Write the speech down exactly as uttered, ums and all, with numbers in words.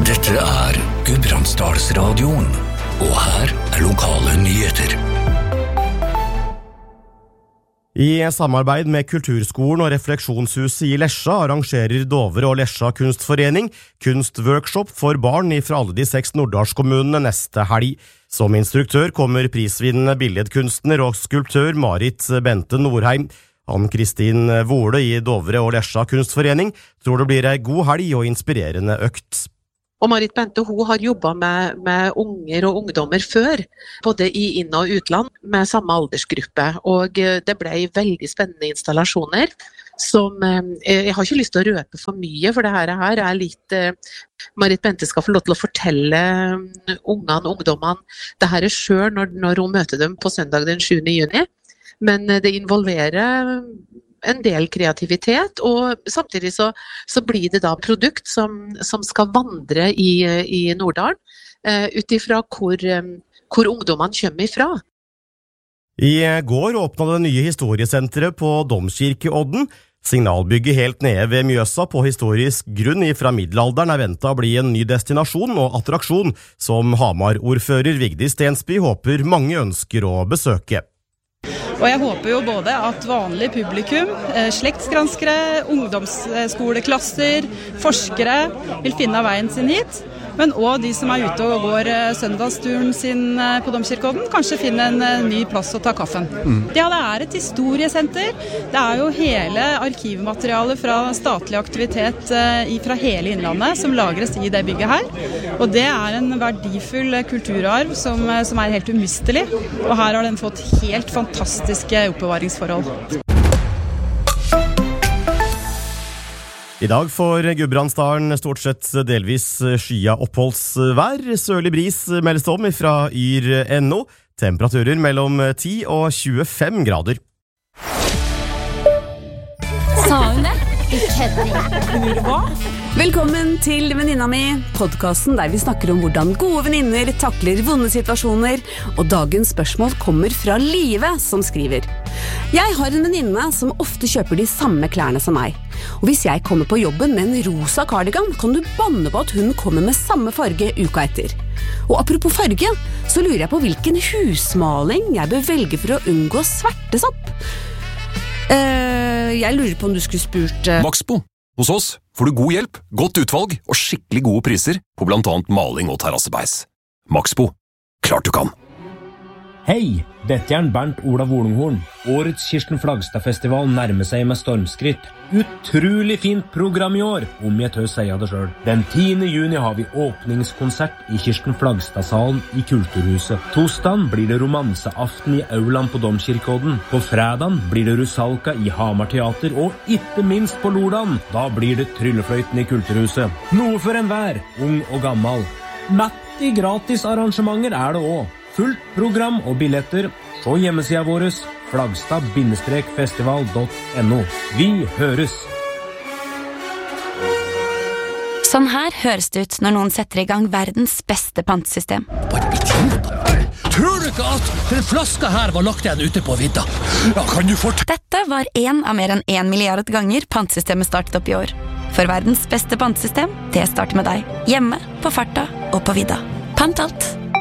Dette er Gudbrandsdalsradioen, og her er lokale nyheter. I samarbeid med Kulturskolen og Refleksjonshuset i Lesja arrangerer Dovre og Lesja kunstforening kunstworkshop for barn fra alle de seks norddalskommunene neste helg. Som instruktør kommer prisvinnende billedkunstner og skulptør Marit Bente Norheim. Ann-Kristin Vole i Dovre og Lesja kunstforening tror det blir en god helg og inspirerende økt. Og Marit Bente, hun har jobbet med, med unger og ungdommer før, både i inn- og utland, med samme aldersgruppe. Og det ble veldig spennende installasjoner, som jeg har ikke lyst til å røpe for mye, for det her er litt... Marit Bente skal få lov til å fortelle ungene og ungdommene det her er selv når, når hun møter dem på søndag den sjuende juni. Men det involverer en del kreativitet, og samtidig så, så blir det da produkt som, som skal vandre i, i Norddalen, uh, utifra hvor, um, hvor ungdommene kommer ifra. I går åpnet det nye historiesenteret på Domkirkeodden. Signalbygget helt nede ved Mjøsa på historisk grunn fra middelalderen er ventet å bli en ny destinasjon og attraksjon, som Hamar-ordfører Vigdis Stensby håper mange ønsker å besøke. Og jeg håper jo både at vanlig publikum, slektsgranskere, ungdomsskoleklasser, forskere vil finne veien sin hit, men også de som er ute og går søndagsturen sin på Domkirkeodden, kanskje finne en ny plass å ta kaffen. Mm. Ja, det er et historiesenter. Det er jo hele arkivmaterialet fra statlig aktivitet fra hele Innlandet som lagres i det bygget her. Og det er en verdifull kulturarv som, som er helt umistelig. Og her har den fått helt fantastiske oppbevaringsforhold. I dag får Gudbrandsdalen stort sett delvis skya oppholdsvær. Sørlig bris meldes om fra yr punktum no. Temperaturer mellom ti og tjuefem grader. Sa hun det? Hva? Velkommen til Venninna mi, podcasten der vi snakker om hvordan gode venninner takler vonde situasjoner, og dagens spørsmål kommer fra Live som skriver. Jeg har en venninne som ofte kjøper de samme klærne som meg, og hvis jeg kommer på jobben med en rosa cardigan, kan du banne på at hun kommer med samme farge uka etter. Og apropos farge, så lurer jeg på hvilken husmaling jeg bør velge for å unngå svertesopp. Uh, jeg lurer på om du skulle spurt uh... Maxbo. Hos oss får du god hjelp, godt utvalg og skikkelig gode priser på blant annet maling og terrassebeis. Maxbo. Klart du kan. Hei, dette er Bernt Olav Olunghorn. Årets Kirsten Flagstad-festival nærmer seg med stormskritt. Utrolig fint program i år, om jeg tør si det selv. Den tiende juni har vi åpningskonsert i Kirsten Flagstad-salen i Kulturhuset. Tosdagen blir det romanseaften i Auland på Domkirkeodden. På fredagen blir det Rusalka i Hamar Teater, og ikke minst på lørdagen, da blir det Tryllefløyten i Kulturhuset. Noe for enhver, ung og gammel. Natt i gratis arrangementer er det også. Fullt program og billetter, så hjemmesida våres flagstad festival punktum no. Vi høres! Sånn her høres det ut når noen setter i gang verdens beste pantesystem. Tror du ikke at den flaska her var lagt igjen ute på vidda? Ja, kan du fortelle? Dette var en av mer enn en milliard ganger pantesystemet startet opp i år. For verdens beste pantesystem, det starter med deg. Hjemme, på farta og på vidda. Pant alt.